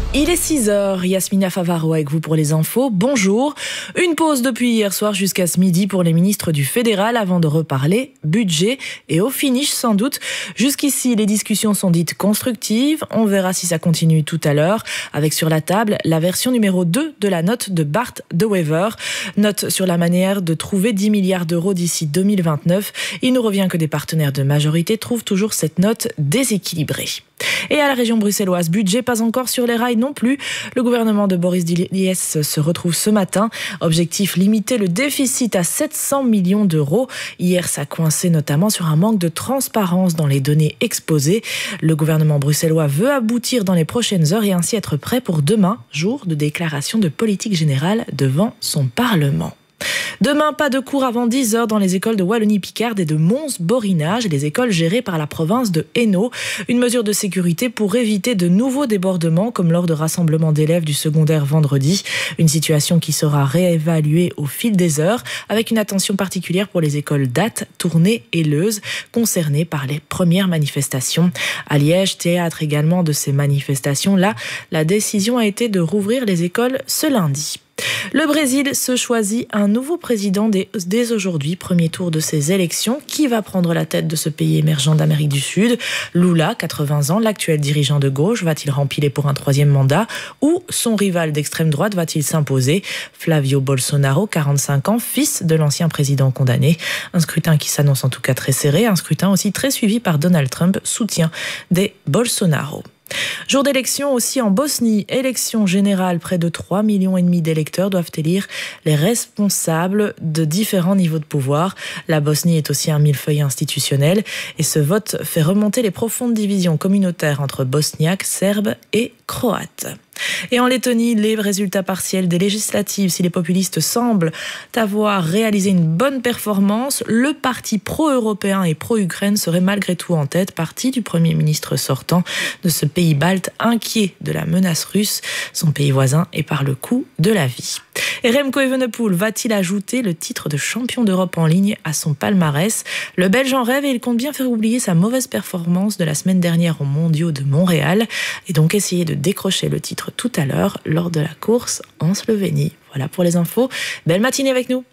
Il est 6h, Yasmina Favaro avec vous pour les infos. Bonjour. Une pause depuis hier soir jusqu'à ce midi pour les ministres du fédéral avant de reparler budget et au finish sans doute. Jusqu'ici, les discussions sont dites constructives. On verra si ça continue tout à l'heure avec sur la table la version numéro 2 de la note de Bart De Wever. Note sur la manière de trouver 10 milliards d'euros d'ici 2029. Il nous revient que des partenaires de majorité trouvent toujours cette note déséquilibrée. Et à la région bruxelloise, budget pas encore sur les rails non plus. Le gouvernement de Boris Diliès se retrouve ce matin. Objectif, limiter le déficit à 700 millions d'euros. Hier, ça coinçait notamment sur un manque de transparence dans les données exposées. Le gouvernement bruxellois veut aboutir dans les prochaines heures et ainsi être prêt pour demain, jour de déclaration de politique générale devant son Parlement. Demain, pas de cours avant 10h dans les écoles de Wallonie-Picarde et de Mons-Borinage, les écoles gérées par la province de Hainaut. Une mesure de sécurité pour éviter de nouveaux débordements, comme lors de rassemblements d'élèves du secondaire vendredi. Une situation qui sera réévaluée au fil des heures, avec une attention particulière pour les écoles d'Ath, Tournai et Leuze, concernées par les premières manifestations. À Liège, théâtre également de ces manifestations-là, la décision a été de rouvrir les écoles ce lundi. Le Brésil se choisit un nouveau président dès aujourd'hui, premier tour de ces élections. Qui va prendre la tête de ce pays émergent d'Amérique du Sud ? Lula, 80 ans, l'actuel dirigeant de gauche, va-t-il rempiler pour un troisième mandat ? Ou son rival d'extrême droite va-t-il s'imposer ? Flavio Bolsonaro, 45 ans, fils de l'ancien président condamné. Un scrutin qui s'annonce en tout cas très serré, un scrutin aussi très suivi par Donald Trump, soutien des Bolsonaro. Jour d'élection aussi en Bosnie, élection générale, près de 3,5 millions d'électeurs doivent élire les responsables de différents niveaux de pouvoir. La Bosnie est aussi un millefeuille institutionnel et ce vote fait remonter les profondes divisions communautaires entre bosniaques, serbes et croates. Et en Lettonie, les résultats partiels des législatives, si les populistes semblent avoir réalisé une bonne performance, le parti pro-européen et pro-Ukraine serait malgré tout en tête, parti du Premier ministre sortant de ce pays balte inquiet de la menace russe, son pays voisin, et par le coût de la vie. Et Remco Evenepoel va-t-il ajouter le titre de champion d'Europe en ligne à son palmarès ? Le Belge en rêve et il compte bien faire oublier sa mauvaise performance de la semaine dernière aux Mondiaux de Montréal et donc essayer de décrocher le titre tout à l'heure lors de la course en Slovénie. Voilà pour les infos. Belle matinée avec nous.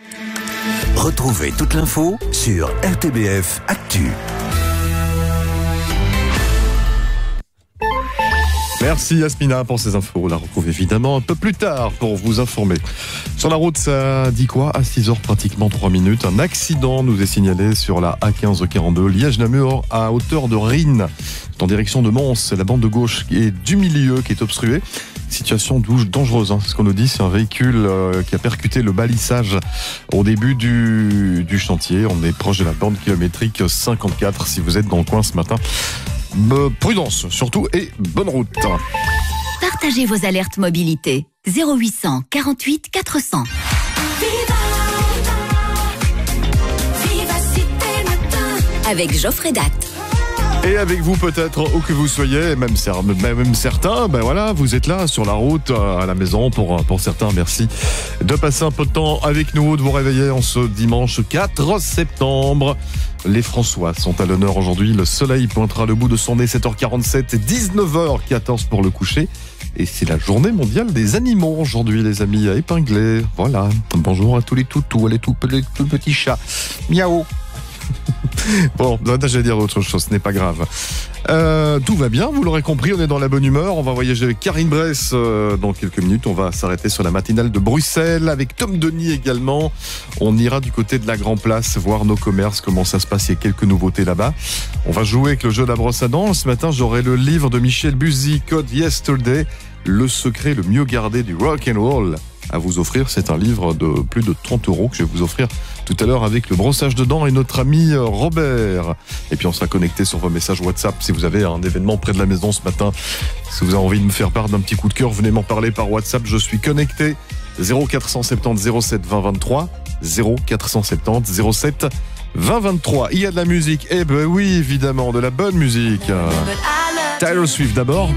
Retrouvez toute l'info sur RTBF Actu. Merci Yasmina pour ces infos. On la retrouve évidemment un peu plus tard pour vous informer. Sur la route, ça dit quoi ? À 6h, pratiquement 3 minutes. Un accident nous est signalé sur la A1542 Liège-Namur à hauteur de Rhine, en direction de Mons. La bande de gauche et du milieu qui est obstruée. Situation dangereuse, c'est ce qu'on nous dit. C'est un véhicule qui a percuté le balissage au début du chantier. On est proche de la bande kilométrique 54 si vous êtes dans le coin ce matin. Prudence surtout et bonne route. Partagez vos alertes mobilité 0800 48 400. Avec Geoffrey Datt. Et avec vous peut-être, où que vous soyez, même certains, voilà, vous êtes là sur la route, à la maison, pour certains, merci de passer un peu de temps avec nous, de vous réveiller en ce dimanche 4 septembre. Les François sont à l'honneur aujourd'hui, le soleil pointera le bout de son nez, 7h47, 19h14 pour le coucher. Et c'est la journée mondiale des animaux aujourd'hui, les amis, à épingler. Voilà, bonjour à tous les toutous, les tout petits chats. Miaou. Bon, j'allais dire autre chose, ce n'est pas grave. Tout va bien, vous l'aurez compris, on est dans la bonne humeur. On va voyager avec Karine Bress dans quelques minutes. On va s'arrêter sur la matinale de Bruxelles avec Tom Denis également. On ira du côté de la Grand Place voir nos commerces, comment ça se passe. Il y a quelques nouveautés là-bas. On va jouer avec le jeu de la brosse à dents. Ce matin, j'aurai le livre de Michel Buzy, Code Yesterday, le secret le mieux gardé du rock and roll à vous offrir. C'est un livre de plus de 30 € que je vais vous offrir tout à l'heure avec le brossage de dents et notre ami Robert. Et puis on sera connecté sur vos messages WhatsApp si vous avez un événement près de la maison ce matin. Si vous avez envie de me faire part d'un petit coup de cœur, venez m'en parler par WhatsApp. Je suis connecté. 0470 07 20 23 0470 07 20 23. Il y a de la musique. Eh ben oui, évidemment, de la bonne musique. Taylor Swift d'abord.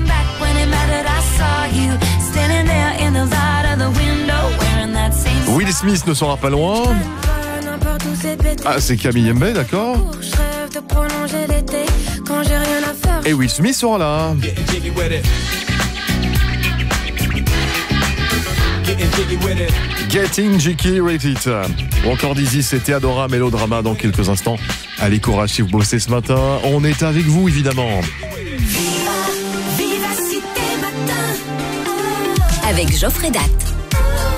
Will Smith ne sera pas loin. Ah, c'est Camille Mbé, d'accord. Et Will Smith sera là. Getting Jiggy with It. Ou encore Dizzy, c'était Adora Mélodrama dans quelques instants. Allez, courage si vous bossez ce matin. On est avec vous, évidemment. Avec Geoffrey Datt.